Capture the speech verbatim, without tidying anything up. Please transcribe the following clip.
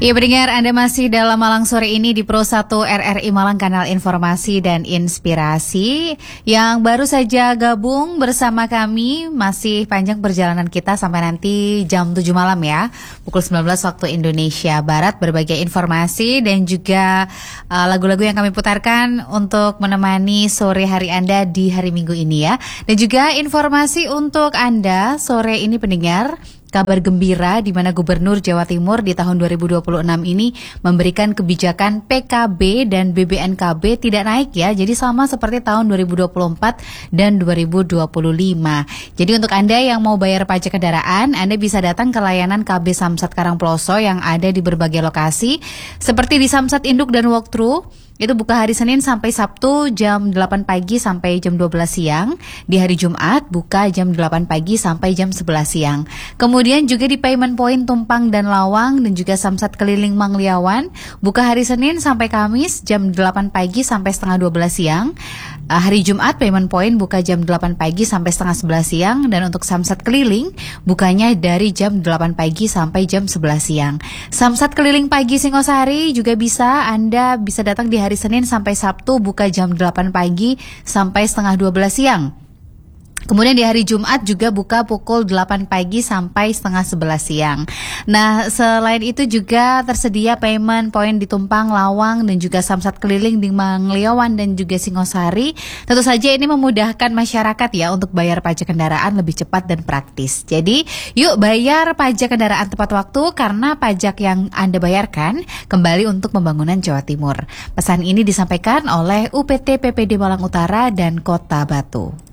Iya pendengar, Anda masih dalam Malang sore ini di Pro satu R R I Malang, kanal informasi dan inspirasi. Yang baru saja gabung bersama kami, masih panjang perjalanan kita sampai nanti jam tujuh malam ya, pukul sembilan belas waktu Indonesia Barat. Berbagai informasi dan juga uh, lagu-lagu yang kami putarkan untuk menemani sore hari Anda di hari Minggu ini ya. Dan juga informasi untuk Anda sore ini pendengar, kabar gembira di mana Gubernur Jawa Timur di tahun dua ribu dua puluh enam ini memberikan kebijakan P K B dan B B N K B tidak naik ya. Jadi sama seperti tahun dua ribu dua puluh empat dan dua ribu dua puluh lima. Jadi untuk Anda yang mau bayar pajak kendaraan, Anda bisa datang ke layanan K B Samsat Karangploso yang ada di berbagai lokasi seperti di Samsat Induk dan Walkthrough. Itu buka hari Senin sampai Sabtu jam delapan pagi sampai jam dua belas siang. Di hari Jumat buka jam delapan pagi sampai jam sebelas siang. Kemudian juga di Payment Point Tumpang dan Lawang dan juga Samsat Keliling Mangliawan buka hari Senin sampai Kamis jam delapan pagi sampai setengah dua belas siang. Hari Jumat Payment Point buka jam delapan pagi sampai setengah sebelas siang. Dan untuk Samsat Keliling bukanya dari jam delapan pagi sampai jam sebelas siang. Samsat Keliling Pagi Singosari juga bisa, Anda bisa datang di hari Hari Senin sampai Sabtu buka jam delapan pagi sampai setengah dua belas siang. Kemudian di hari Jumat juga buka pukul delapan pagi sampai setengah sebelas siang. Nah, selain itu juga tersedia payment point di Tumpang, Lawang, dan juga Samsat Keliling di Mangliawan dan juga Singosari. Tentu saja ini memudahkan masyarakat ya untuk bayar pajak kendaraan lebih cepat dan praktis. Jadi, yuk bayar pajak kendaraan tepat waktu karena pajak yang Anda bayarkan kembali untuk pembangunan Jawa Timur. Pesan ini disampaikan oleh U P T P P D Malang Utara dan Kota Batu.